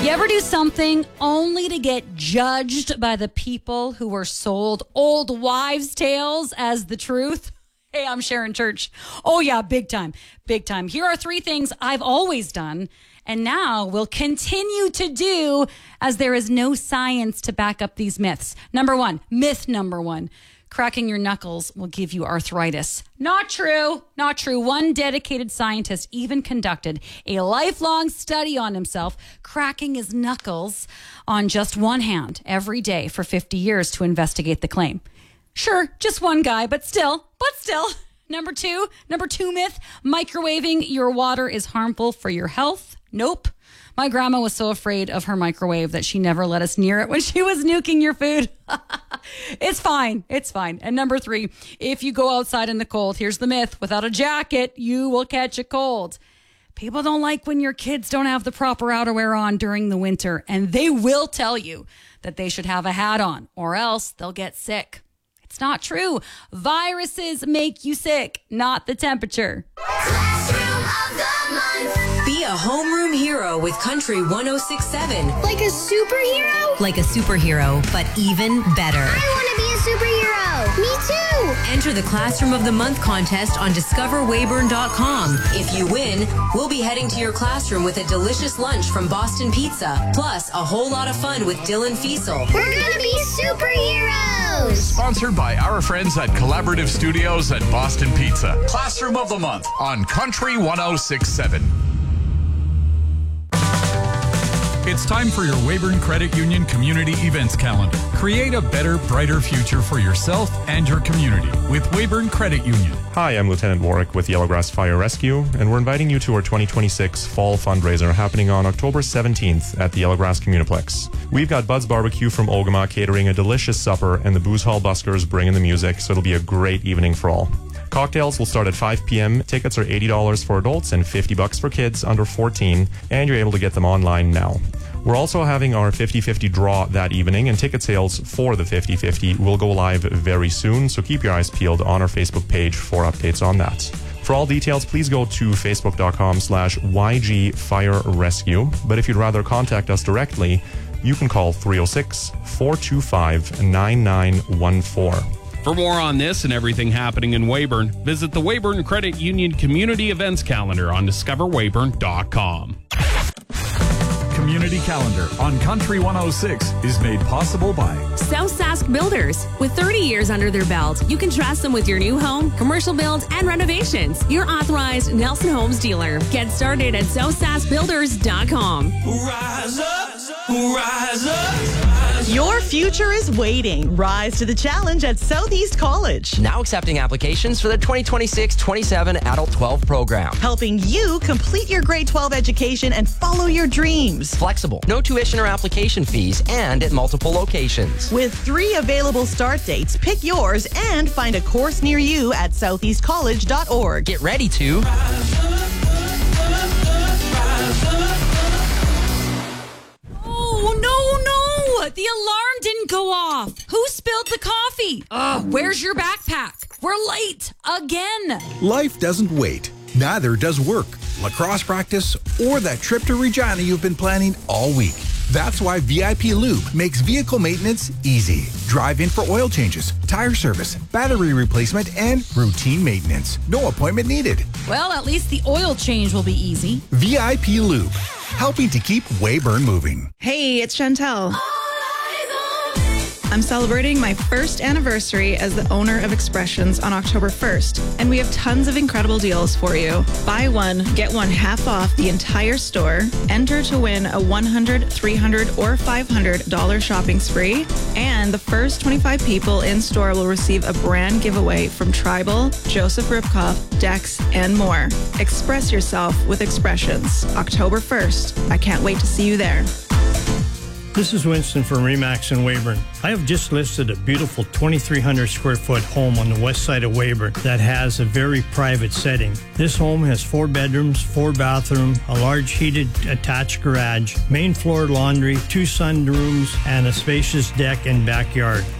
You ever do something only to get judged by the people who were sold old wives' tales as the truth? Hey, I'm Sharon Church. Oh, yeah, big time. Big time. Here are 3 things I've always done and now will continue to do as there is no science to back up these myths. Myth number 1. Cracking your knuckles will give you arthritis. Not true. Not true. One dedicated scientist even conducted a lifelong study on himself, cracking his knuckles on just one hand every day for 50 years to investigate the claim. Sure, just one guy, but still. Number two myth, microwaving your water is harmful for your health. Nope. My grandma was so afraid of her microwave that she never let us near it when she was nuking your food. It's fine. And number 3, if you go outside in the cold, here's the myth. Without a jacket, you will catch a cold. People don't like when your kids don't have the proper outerwear on during the winter, and they will tell you that they should have a hat on, or else they'll get sick. It's not true. Viruses make you sick, not the temperature. Classroom of the month. Be a homeroom hero with Country 1067. Like a superhero? Like a superhero, but even better. I want to be a superhero. Me too. Enter the Classroom of the Month contest on discoverweyburn.com. If you win, we'll be heading to your classroom with a delicious lunch from Boston Pizza, plus a whole lot of fun with Dylan Fiesel. We're going to be superheroes. Sponsored by our friends at Collaborative Studios at Boston Pizza. Classroom of the Month on Country 1067. It's time for your Weyburn Credit Union Community Events Calendar. Create a better, brighter future for yourself and your community with Weyburn Credit Union. Hi, I'm Lieutenant Warwick with Yellowgrass Fire Rescue, and we're inviting you to our 2026 Fall Fundraiser happening on October 17th at the Yellowgrass Communiplex. We've got Bud's Barbecue from Ogama catering a delicious supper, and the Booze Hall Buskers bringing the music, so it'll be a great evening for all. Cocktails will start at 5 p.m. Tickets are $80 for adults and $50 for kids under 14, and you're able to get them online now. We're also having our 50-50 draw that evening, and ticket sales for the 50-50 will go live very soon, so keep your eyes peeled on our Facebook page for updates on that. For all details, please go to facebook.com/YG Fire Rescue, but if you'd rather contact us directly, you can call 306-425-9914. For more on this and everything happening in Weyburn, visit the Weyburn Credit Union Community Events Calendar on discoverweyburn.com. Community Calendar on Country 106 is made possible by South Sask Builders. With 30 years under their belt, you can trust them with your new home, commercial build, and renovations. Your authorized Nelson Homes dealer. Get started at southsaskbuilders.com. Rise up, rise up. Your future is waiting. Rise to the challenge at Southeast College. Now accepting applications for the 2026-27 Adult 12 program. Helping you complete your grade 12 education and follow your dreams. Flexible, no tuition or application fees, and at multiple locations. With 3 available start dates, pick yours and find a course near you at southeastcollege.org. Get ready to rise up. Oh, no. The alarm didn't go off. Who spilled the coffee? Where's your backpack? We're late again. Life doesn't wait. Neither does work, lacrosse practice, or that trip to Regina you've been planning all week. That's why VIP Lube makes vehicle maintenance easy. Drive in for oil changes, tire service, battery replacement, and routine maintenance. No appointment needed. Well, at least the oil change will be easy. VIP Lube, helping to keep Weyburn moving. Hey, it's Chantel. I'm celebrating my first anniversary as the owner of Expressions on October 1st, and we have tons of incredible deals for you. Buy one, get one half off the entire store. Enter to win a $100, $300, or $500 shopping spree, and the first 25 people in store will receive a brand giveaway from Tribal, Joseph Ripkoff, Dex, and more. Express yourself with Expressions. October 1st. I can't wait to see you there. This is Winston from Remax in Weyburn. I have just listed a beautiful 2,300 square foot home on the west side of Weyburn that has a very private setting. This home has 4 bedrooms, 4 bathrooms, a large heated attached garage, main floor laundry, 2 sunrooms, and a spacious deck and backyard.